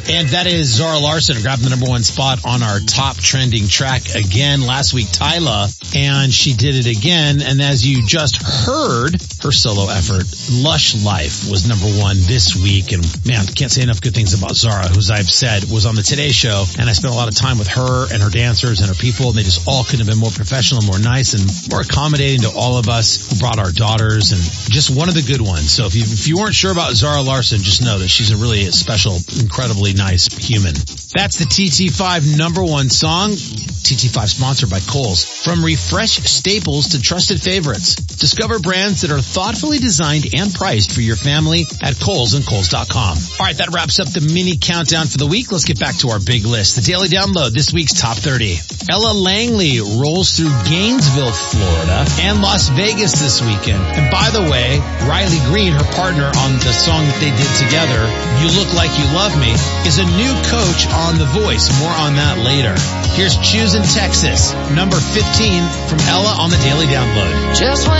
And that is Zara Larsson grabbing the number one spot on our top trending track again. Last week, Tyla, and she did it again. And as you just heard, her solo effort, Lush Life, was number one this week. And man, can't say enough good things about Zara, who, as I've said, was on the Today Show. And I spent a lot of time with her and her dancers and her people. And they just all couldn't have been more professional, more nice, and more accommodating to all of us who brought our daughters, and just one of the good ones. So if you weren't sure about Zara Larsson, just know that she's a really special, incredibly nice human. That's the TT5 number one song. TT5 sponsored by Kohl's. From refresh staples to trusted favorites, discover brands that are thoughtfully designed and priced for your family at Kohl's and Kohl's.com. All right, that wraps up the mini countdown for the week. Let's get back to our big list. The Daily Download, this week's top 30. Ella Langley rolls through Gainesville, Florida, and Las Vegas this weekend. And by the way, Riley Green, her partner on the song that they did together, You Look Like You Love Me, is a new coach on The Voice. More on that later. Here's Choosing Texas, number 15 from Ella on the Daily Download. Just when